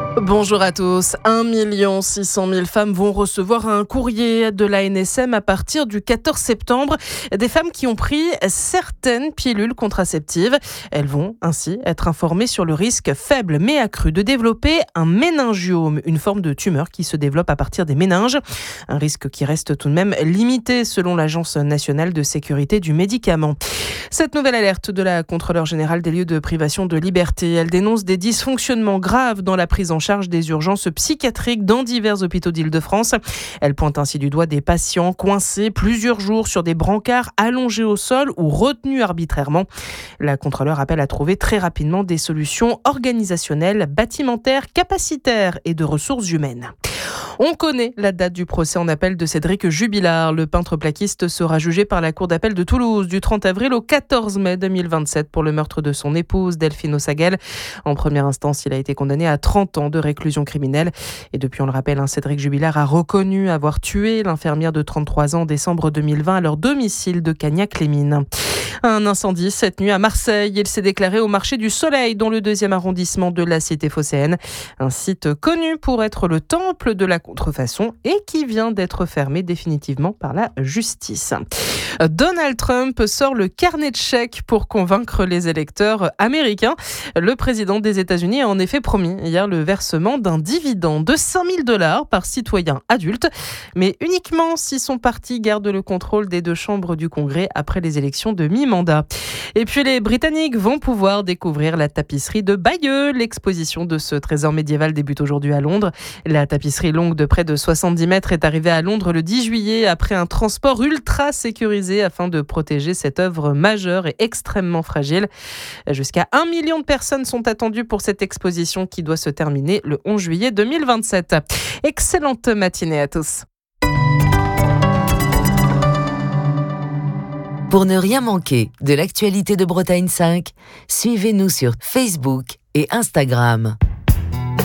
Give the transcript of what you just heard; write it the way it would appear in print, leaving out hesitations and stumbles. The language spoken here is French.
Bonjour à tous. 1 600 000 femmes vont recevoir un courrier de l'ANSM à partir du 14 septembre. Des femmes qui ont pris certaines pilules contraceptives. Elles vont ainsi être informées sur le risque faible mais accru de développer un méningiome, une forme de tumeur qui se développe à partir des méninges. Un risque qui reste tout de même limité selon l'Agence nationale de sécurité du médicament. Cette nouvelle alerte de la contrôleure générale des lieux de privation de liberté, elle dénonce des dysfonctionnements graves dans la prise en charge des urgences psychiatriques dans divers hôpitaux d'Île-de-France. Elle pointe ainsi du doigt des patients coincés plusieurs jours sur des brancards allongés au sol ou retenus arbitrairement. La contrôleure appelle à trouver très rapidement des solutions organisationnelles, bâtimentaires, capacitaires et de ressources humaines. On connaît la date du procès en appel de Cédric Jubilard. Le peintre plaquiste sera jugé par la cour d'appel de Toulouse du 30 avril au 14 mai 2027 pour le meurtre de son épouse Delphine Ossaguel. En première instance, il a été condamné à 30 ans de réclusion criminelle. Et depuis, on le rappelle, Cédric Jubilard a reconnu avoir tué l'infirmière de 33 ans en décembre 2020 à leur domicile de Cagnac-les-Mines. Un incendie cette nuit à Marseille. Il s'est déclaré au marché du Soleil dans le 2e arrondissement de la cité phocéenne. Un site connu pour être le temple de la contrefaçon et qui vient d'être fermé définitivement par la justice. Donald Trump sort le carnet de chèques pour convaincre les électeurs américains. Le président des États-Unis a en effet promis hier le versement d'un dividende de $5 000 par citoyen adulte, mais uniquement si son parti garde le contrôle des 2 chambres du Congrès après les élections de mi-mandat. Et puis les Britanniques vont pouvoir découvrir la tapisserie de Bayeux. L'exposition de ce trésor médiéval débute aujourd'hui à Londres. La tapisserie longue de près de 70 mètres est arrivée à Londres le 10 juillet après un transport ultra sécurisé afin de protéger cette œuvre majeure et extrêmement fragile. Jusqu'à 1 million de personnes sont attendues pour cette exposition qui doit se terminer le 11 juillet 2027. Excellente matinée à tous. Pour ne rien manquer de l'actualité de Bretagne 5, suivez-nous sur Facebook et Instagram.